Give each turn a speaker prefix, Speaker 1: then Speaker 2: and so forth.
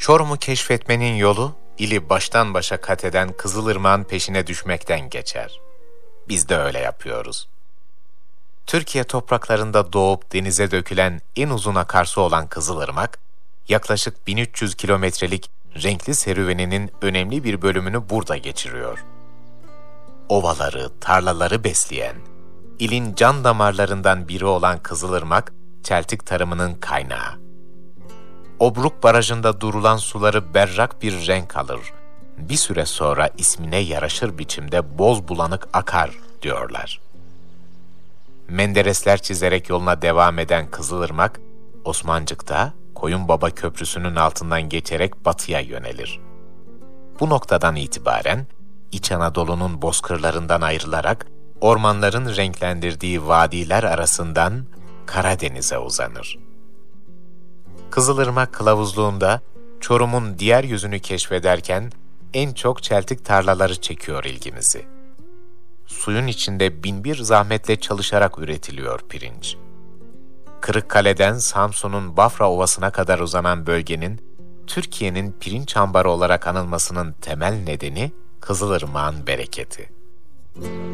Speaker 1: Çorum'u keşfetmenin yolu, ili baştan başa kat eden Kızılırmak'ın peşine düşmekten geçer. Biz de öyle yapıyoruz. Türkiye topraklarında doğup denize dökülen en uzun akarsu olan Kızılırmak, yaklaşık 1300 kilometrelik renkli serüveninin önemli bir bölümünü burada geçiriyor. Ovaları, tarlaları besleyen, ilin can damarlarından biri olan Kızılırmak, çeltik tarımının kaynağı. Obruk Barajı'nda durulan suları berrak bir renk alır. Bir süre sonra ismine yaraşır biçimde boz bulanık akar diyorlar. Menderesler çizerek yoluna devam eden Kızılırmak, Osmancık'ta Koyunbaba Köprüsü'nün altından geçerek batıya yönelir. Bu noktadan itibaren İç Anadolu'nun bozkırlarından ayrılarak ormanların renklendirdiği vadiler arasından Karadeniz'e uzanır. Kızılırmak kılavuzluğunda Çorum'un diğer yüzünü keşfederken en çok çeltik tarlaları çekiyor ilgimizi. Suyun içinde binbir zahmetle çalışarak üretiliyor pirinç. Kırıkkale'den Samsun'un Bafra Ovası'na kadar uzanan bölgenin Türkiye'nin pirinç ambarı olarak anılmasının temel nedeni Kızılırmak'ın bereketi.